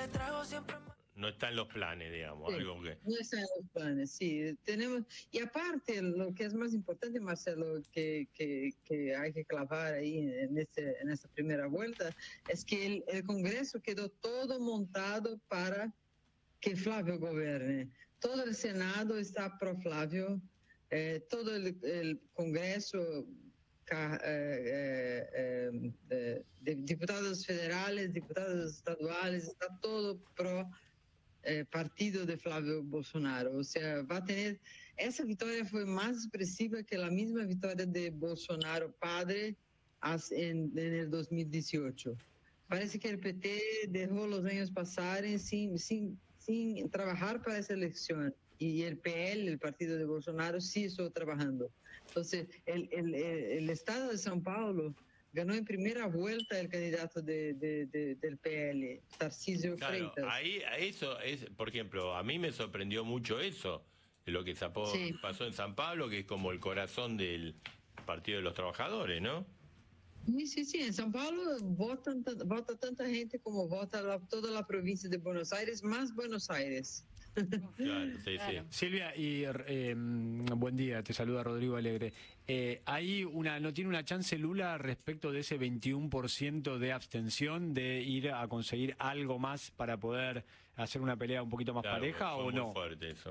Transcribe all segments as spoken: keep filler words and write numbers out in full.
No está en los planes, digamos, Sí, algo que... no está en los planes, sí. Tenemos, y aparte, lo que es más importante, Marcelo, que, que, que hay que clavar ahí en, este, en esta primera vuelta, es que el, el Congreso quedó todo montado para que Flávio gobierne. Todo el Senado está pro Flávio, eh, todo el, el Congreso, ca, eh, eh, eh, de diputados federales, diputados estaduales, está todo pro Eh, partido de Flávio Bolsonaro. O sea, va a tener... Esa victoria fue más expresiva que la misma victoria de Bolsonaro padre en, en el dos mil dieciocho. Parece que el P T dejó los años pasar sin, sin, sin trabajar para esa elección. Y el P L, el partido de Bolsonaro, sí estuvo trabajando. Entonces, el, el, el estado de São Paulo ganó en primera vuelta el candidato de, de, de, del P L, Tarcísio Claro, Freitas. ahí eso es, por ejemplo, a mí me sorprendió mucho eso, lo que zapó, Sí. pasó en San Pablo, que es como el corazón del Partido de los Trabajadores, ¿no? Sí, sí, sí. En São Paulo votan, vota tanta gente como vota la, toda la provincia de Buenos Aires, más Buenos Aires. Claro, sí, Claro. sí. Silvia, y eh, buen día, te saluda Rodrigo Alegre. Eh, ¿hay una, ¿No tiene una chance Lula respecto de ese veintiuno por ciento de abstención de ir a conseguir algo más para poder hacer una pelea un poquito más Claro, pareja fue o muy no? fuerte eso.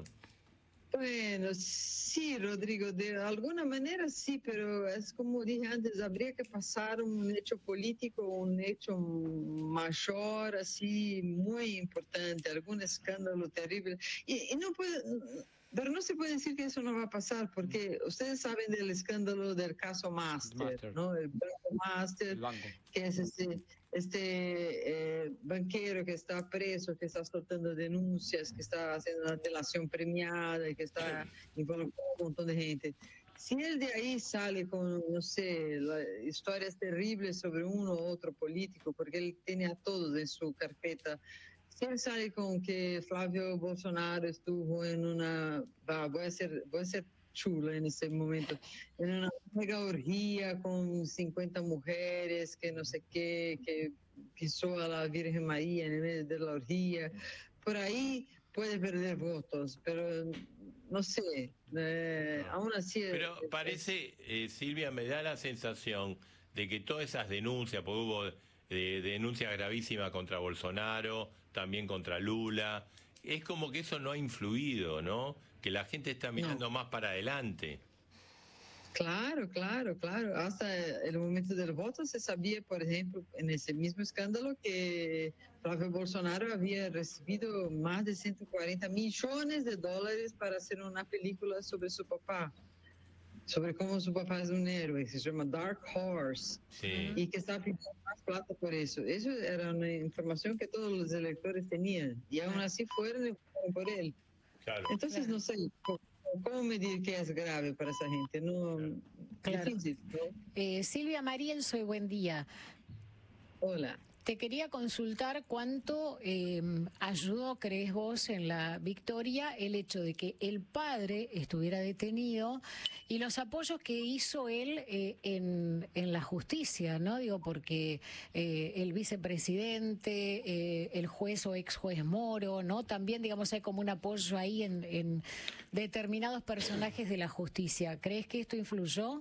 Bueno, sí, Rodrigo, de alguna manera sí, pero es como dije antes, habría que pasar un hecho político, un hecho mayor, así, muy importante, algún escándalo terrible. Y, y no puede, pero no se puede decir que eso no va a pasar, porque ustedes saben del escándalo del caso Master, Master. ¿no? El banco Master, El banco. que es este, este eh, banquero que está preso, que está soltando denuncias, que está haciendo una delación premiada, que está involucrado un montón de gente. Si él de ahí sale con, no sé, la, historias terribles sobre uno u otro político, porque él tiene a todos en su carpeta, si él sale con que Flávio Bolsonaro estuvo en una, va, voy a ser, voy a ser chula en ese momento, en una mega orgía con cincuenta mujeres, que no sé qué, que pisó a la Virgen María en el medio de la orgía, por ahí puede perder votos, pero no sé, eh, No. aún así... Pero es, parece, eh, Silvia, me da la sensación de que todas esas denuncias, porque hubo eh, denuncias gravísimas contra Bolsonaro, también contra Lula, es como que eso no ha influido, ¿no? Que la gente está mirando no. más para adelante. Claro, claro, claro. Hasta el momento del voto se sabía, por ejemplo, en ese mismo escándalo que Flávio Bolsonaro había recibido más de ciento cuarenta millones de dólares para hacer una película sobre su papá, sobre cómo su papá es un héroe, se llama Dark Horse, Sí. y que está pidiendo más plata por eso. Eso era una información que todos los electores tenían, y aún así fueron y votaron por él. Claro. Entonces, Claro. no sé, ¿cómo medir que es grave para esa gente? No, Claro. difícil, ¿no? Eh, Silvia Mariel, soy buen día. Hola. Te quería consultar cuánto eh, ayudó, crees vos, en la victoria el hecho de que el padre estuviera detenido y los apoyos que hizo él eh, en, en la justicia, ¿no? Digo, porque eh, el vicepresidente, eh, el juez o ex juez Moro, ¿no? También, digamos, hay como un apoyo ahí en, en determinados personajes de la justicia. ¿Crees que esto influyó?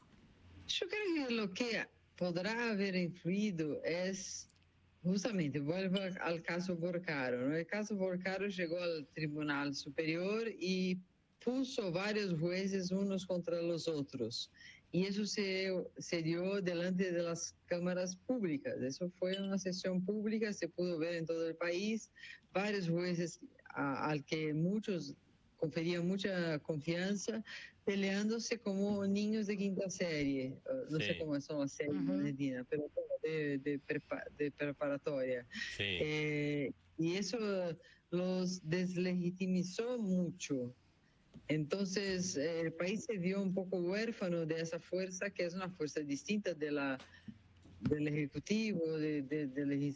Yo creo que lo que podrá haber influido es... Justamente, vuelvo al caso Borcaro, ¿no? El caso Borcaro llegó al Tribunal Superior y puso varios jueces unos contra los otros. Y eso se, se dio delante de las cámaras públicas. Eso fue una sesión pública, se pudo ver en todo el país. Varios jueces a, al que muchos conferían mucha confianza, peleándose como niños de quinta serie. Uh, no Sí. sé cómo son las series Uh-huh. en Argentina, pero de, de, prepa, de preparatoria. Sí. Eh, y eso los deslegitimizó mucho. Entonces, eh, el país se vio un poco huérfano de esa fuerza, que es una fuerza distinta de la, del Ejecutivo, de, de, del